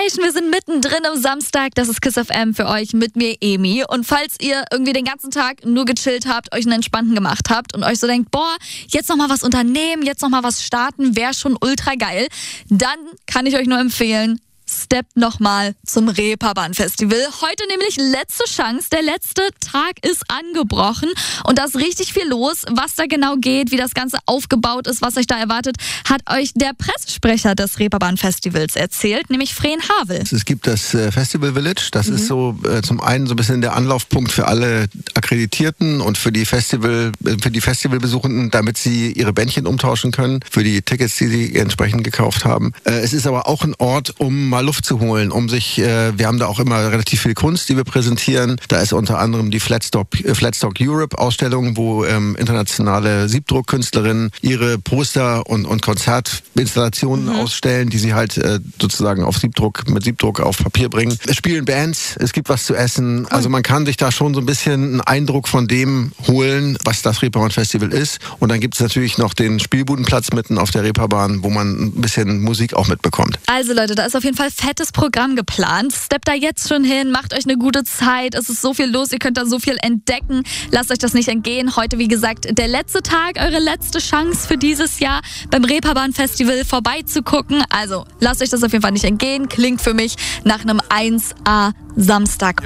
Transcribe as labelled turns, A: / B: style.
A: Station. Wir sind mittendrin am Samstag. Das ist KISS FM für euch mit mir, Emi. Und falls ihr irgendwie den ganzen Tag nur gechillt habt, euch einen entspannten gemacht habt und euch so denkt, boah, jetzt nochmal was unternehmen, jetzt nochmal was starten, wäre schon ultra geil, dann kann ich euch nur empfehlen, steppt nochmal zum Reeperbahn-Festival. Heute nämlich letzte Chance. Der letzte Tag ist angebrochen und da ist richtig viel los. Was da genau geht, wie das Ganze aufgebaut ist, was euch da erwartet, hat euch der Pressesprecher des Reeperbahn-Festivals erzählt, nämlich Fren Havel.
B: Es gibt das Festival Village. Das ist so zum einen so ein bisschen der Anlaufpunkt für alle Akkreditierten und für die Festivalbesuchenden, damit sie ihre Bändchen umtauschen können für die Tickets, die sie entsprechend gekauft haben. Es ist aber auch ein Ort, um mal Luft zu holen, wir haben da auch immer relativ viel Kunst, die wir präsentieren. Da ist unter anderem die Flatstock Europe Ausstellung, wo internationale Siebdruckkünstlerinnen ihre Poster und Konzertinstallationen ausstellen, die sie halt sozusagen mit Siebdruck auf Papier bringen. Es spielen Bands, es gibt was zu essen. Also man kann sich da schon so ein bisschen einen Eindruck von dem holen, was das Reeperbahn Festival ist. Und dann gibt es natürlich noch den Spielbudenplatz mitten auf der Reeperbahn, wo man ein bisschen Musik auch mitbekommt.
A: Also Leute, da ist auf jeden Fall fettes Programm geplant. Steppt da jetzt schon hin, macht euch eine gute Zeit. Es ist so viel los, ihr könnt da so viel entdecken. Lasst euch das nicht entgehen. Heute, wie gesagt, der letzte Tag, eure letzte Chance für dieses Jahr beim Reeperbahn Festival vorbeizugucken. Also lasst euch das auf jeden Fall nicht entgehen. Klingt für mich nach einem 1A Samstag.